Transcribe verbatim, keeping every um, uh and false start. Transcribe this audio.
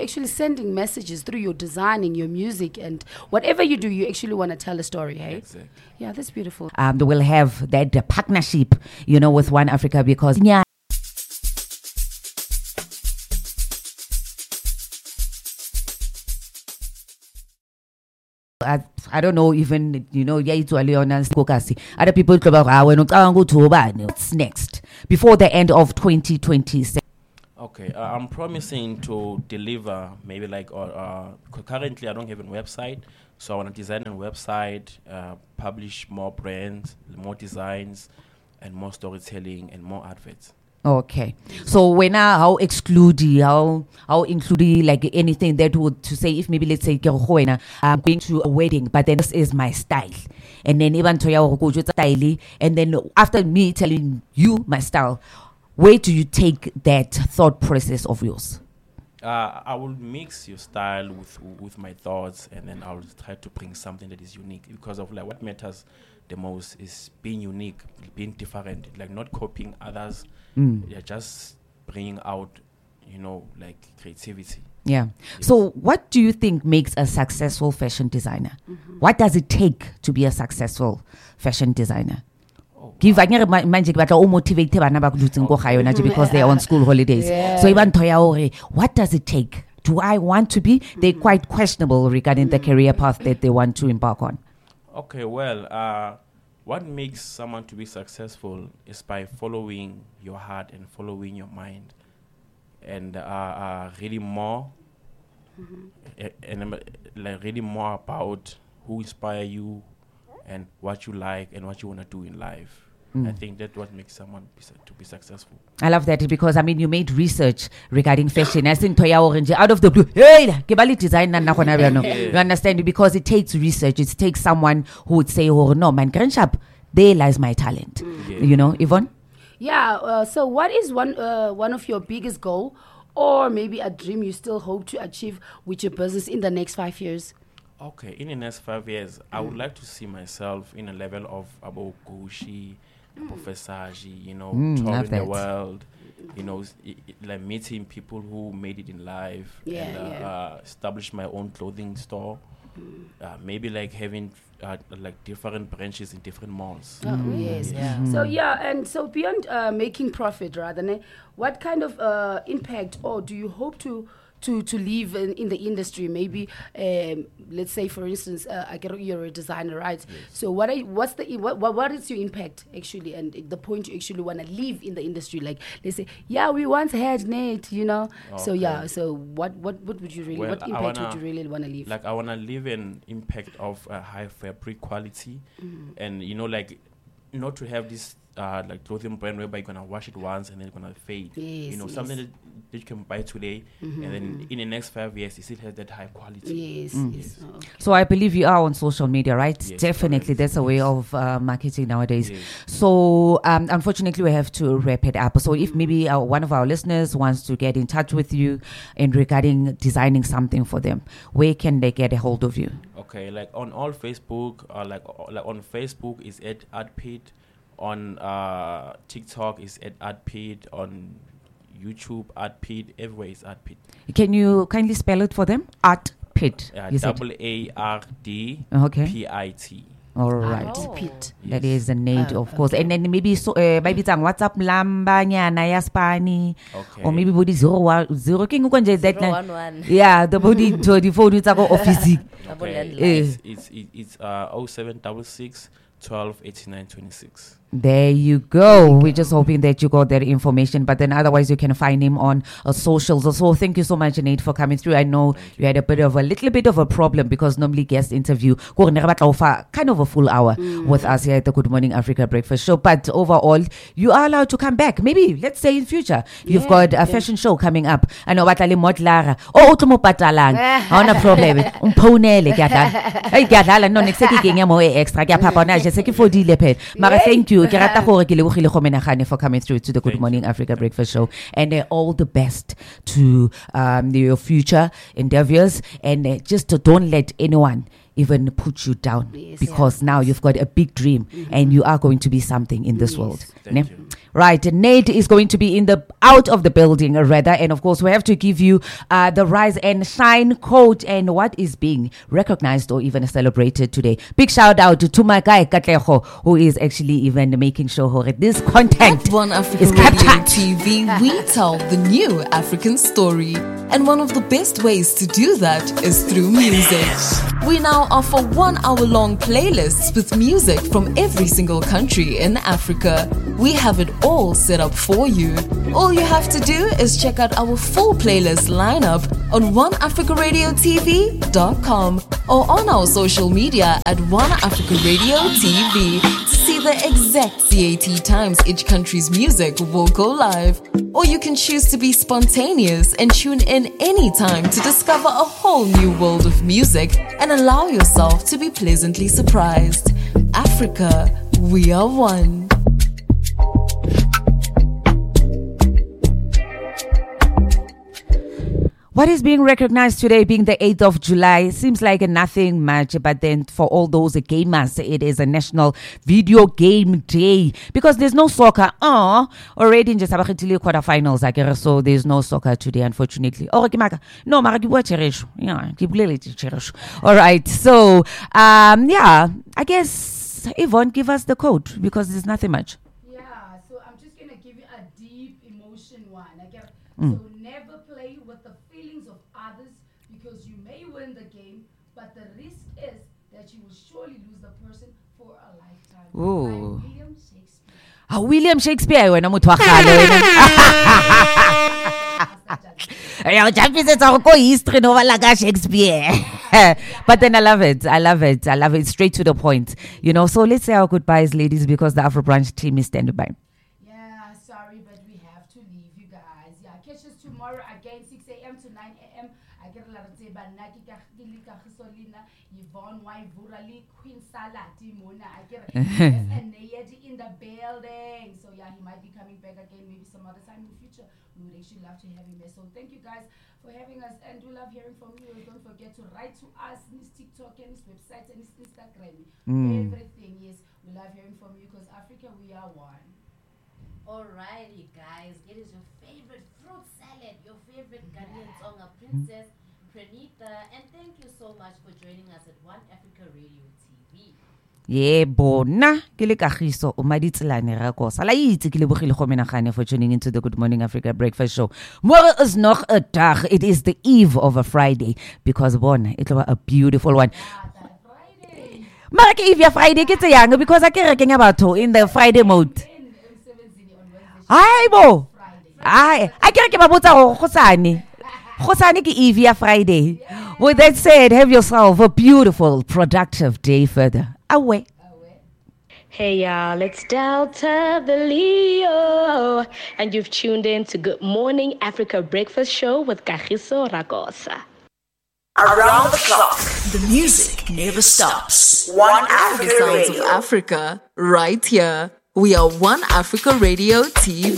actually sending messages through your designing, your music, and whatever you do, you actually want to tell a story, hey? Exactly. Yeah, that's beautiful. Um, we'll have that uh, partnership, you know, with One Africa because yeah. I, I don't know even, you know, yeah, it's other people talk about ah, what's next before the end of twenty twenty-seven. Okay, uh, I'm promising to deliver maybe like uh, uh, currently I don't have a website, so I want to design a website, uh, publish more brands, more designs, and more storytelling and more adverts. Okay, so when I how exclude how how include like anything that would to say if maybe let's say I'm going to a wedding, but then this is my style, and then even to your style, and then after me telling you my style, where do you take that thought process of yours? Uh, I will mix your style with with my thoughts, and then I'll try to bring something that is unique because of like what matters the most is being unique, being different, like not copying others. Mm. You're just bringing out, you know, like creativity. Yeah. Yes. So what do you think makes a successful fashion designer? Mm-hmm. What does it take to be a successful fashion designer? Oh, Give wow. I motivate because they're on school holidays. Yeah. So even what does it take? Do I want to be? Mm-hmm. They're quite questionable regarding mm-hmm. the career path that they want to embark on. Okay, well, uh, what makes someone to be successful is by following your heart and following your mind, and uh, uh, really more, mm-hmm. uh, and uh, like really more about who inspire you, and what you like and what you want to do in life. Mm. I think that's what makes someone be su- to be successful. I love that because I mean you made research regarding fashion. I think Toya Orange out of the blue. Hey, Kibali design na na You understand? Because it takes research. It takes someone who would say, "Oh no, man, Grandshap, there lies my talent." Mm. Yeah. You know, Yvonne. Yeah. Uh, so, what is one uh, one of your biggest goal, or maybe a dream you still hope to achieve with your business in the next five years? Okay, in the next five years, mm. I would like to see myself in a level of Abo Gucci, mm. Professor G, you know, mm, touring that. the world, you know, I- I- like meeting people who made it in life, yeah, and uh, yeah. uh, establish my own clothing store. Mm. Uh, maybe like having uh, like different branches in different malls. Oh, mm. yes. Yeah. Mm. So yeah, and so beyond uh, making profit, rather, ne, what kind of uh, impact or do you hope to to to leave in, in the industry? Maybe um, let's say, for instance, uh, I get you're a designer, right? Yes. So what are, what's the what, what what is your impact actually, and the point you actually want to leave in the industry? Like let's say, yeah, we once had Nate, you know. Okay. So yeah, so what what what would you really Well, what I impact wanna, would you really want to leave? Like I wanna leave an impact of uh, high fabric quality, mm. and you know, like not to have this uh, like clothing brand whereby you're gonna wash it once and then it's gonna fade. Yes, you know, yes. something that, that you can buy today, mm-hmm. and then in the next five years, it still has that high quality. Yes, mm. yes. Oh, okay. So I believe you are on social media, right? Yes, Definitely, correct. that's a way Yes. of uh, marketing nowadays. Yes. So um, unfortunately, we have to wrap it up. So if maybe uh, one of our listeners wants to get in touch with you and regarding designing something for them, where can they get a hold of you? Okay, like on all Facebook, uh, like uh, like on Facebook is at Adpit, on uh, TikTok is at Adpit, on YouTube Adpit, everywhere is Adpit. Can you kindly spell it for them? Art Pit. Uh, you said? double A R D Okay. P I T. All right. Oh. Pit. That Yes. is the name, Uh, of course. okay. And then maybe so uh, maybe it's on WhatsApp lamba nyana ya Spani, Okay. or maybe body zero one zero king ukanje that Zero na- one one. yeah, the body to the phone it's go office. Double Okay. landline. Eh. It's it's it's uh oh seven six six twelve eighty nine twenty six. There you go. We're just hoping that you got that information, but then otherwise you can find him on uh, socials. So thank you so much, Nate, for coming through. I know Thank you had a bit of a little bit of a problem because normally guest interview kind of a full hour Mm. with us here at the Good Morning Africa Breakfast Show. But overall, you are allowed to come back. Maybe let's say in future you've Yeah, got a yeah. fashion show coming up. I know batali modlara. Oh, utumo patalang. On a problem. Umponele kyadala. Hey kyadala no next ke kenya mo extra kya papa na je se ke fodile phe. Mara thank you. Ke rata gore ke lebogile go menagane for coming through to the Good Thank Morning Africa Breakfast Show, and uh, all the best to um, your future endeavors, and uh, just uh, don't let anyone even put you down, Yes. because Yeah. now you've got a big dream and you are going to be something in this Yes. world. Thank Ne? you. Right, Nate is going to be in the out of the building, uh, rather, and of course we have to give you uh, the Rise and Shine code and what is being recognized or even celebrated today. Big shout out to my guy Katleho, who is actually even making sure that this content At One Africa is Radio captured. T V, we tell the new African story. And one of the best ways to do that is through music. We now offer one hour long playlists with music from every single country in Africa. We have it all set up for you. All you have to do is check out our full playlist lineup on one africa radio t v dot com or on our social media at One Africa Radio T V to see the exact C A T times each country's music will go live. Or you can choose to be spontaneous and tune in anytime to discover a whole new world of music and allow yourself to be pleasantly surprised. Africa, we are one. What is being recognized today, being the eighth of July, seems like a nothing much, but then for all those gamers, it is a National Video Game Day, because there's no soccer. Oh, already in just quarterfinals, I guess, so there's no soccer today, unfortunately. Oh, no, yeah, all right, so um, yeah, I guess Yvonne, give us the code, because there's nothing much. Yeah, so I'm just gonna give you a deep emotion one. I get Mm. so never play with the feelings of others, because you may win the game, but the risk is that you will surely lose the person for a lifetime. Ooh. By William Shakespeare. Ah, William Shakespeare, wena motho wa kgale wena. Yo, jampisetsa go go history no bala ka Shakespeare. But then I love it. I love it. I love it. Straight to the point. You know, so let's say our goodbyes, ladies, because the Afro Branch team is standing by. Yeah, sorry, but we have to leave you guys. Yeah, catch us tomorrow again, six a.m. to nine a.m. I get a lot of Banaki Kahilika Hisolina, Yvonne Waivurali, Queen Salah, Timona. I get and Nayedi in the building. So yeah, he might be coming back again maybe some other time in the future. We would actually love to have him there. So thank you guys for having us, and we love hearing from you. Don't forget to write to us on his TikTok and his website and his Instagram. Mm. Everything, yes. We love hearing from you, because Africa, we are one. Alrighty, guys, it is your favorite fruit salad, your favorite Ghanaian Tonga princess, Pranita, and thank you so much for joining us at One Africa Radio T V. Yeah, bona ke le Kagiso o maditselane ra ko sala itse ke lebogile go menagane for tuning into the Good Morning Africa breakfast show. Môre is nog 'n dag. It is the eve of a Friday, because bona it was a beautiful one. Friday. Mara ke eve ya Friday ke tse yang, because I ke re kenya batho in the Friday mode. In M seventeen on Wednesday. Ai bo. Friday. Ai, I ke re ke ba botsa go gosane. Gosane ke eve ya Friday. With that said, have yourself a beautiful, productive day further. Away. Hey y'all, it's Delta the Leo, and you've tuned in to Good Morning Africa Breakfast Show with Kagiso Ragosa. Around the clock, the music never stops. One Africa Sounds of Radio. Africa, right here. We are One Africa Radio T V.